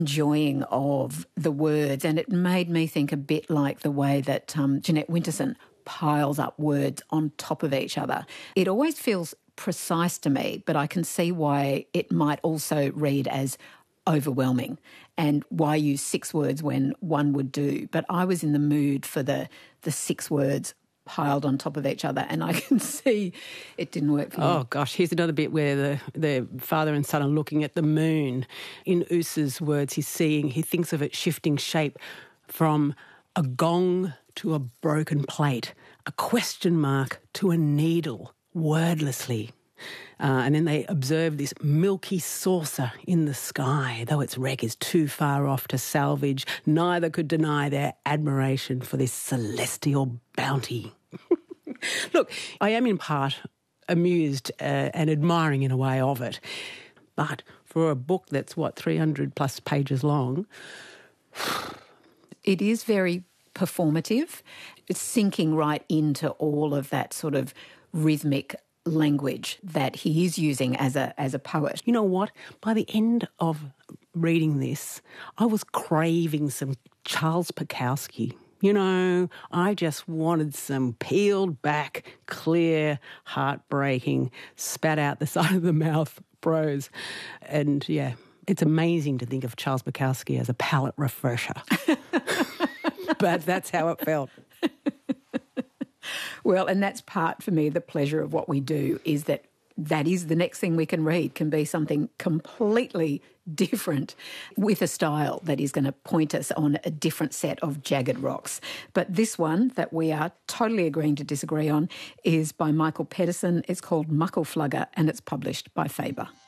enjoying of the words, and it made me think a bit like the way that Jeanette Winterson piles up words on top of each other. It always feels precise to me, but I can see why it might also read as overwhelming and why use 6 words when one would do. But I was in the mood for the 6 words piled on top of each other, and I can see it didn't work for me. Oh, gosh, here's another bit where the father and son are looking at the moon. In Usa's words, he thinks of it shifting shape from a gong to a broken plate, a question mark to a needle, wordlessly. And then they observe this milky saucer in the sky. Though its wreck is too far off to salvage, neither could deny their admiration for this celestial bounty. Look, I am in part amused and admiring in a way of it. But for a book that's, 300 plus pages long... It is very performative. It's sinking right into all of that sort of rhythmic language that he is using as a poet. You know what? By the end of reading this, I was craving some Charles Bukowski. You know, I just wanted some peeled back, clear, heartbreaking, spat out the side of the mouth prose. And yeah, it's amazing to think of Charles Bukowski as a palate refresher. But that's how it felt. Well, and that's part, for me, the pleasure of what we do, is that is the next thing we can read, can be something completely different with a style that is going to point us on a different set of jagged rocks. But this one that we are totally agreeing to disagree on is by Michael Pedersen. It's called Muckle Flugger and it's published by Faber.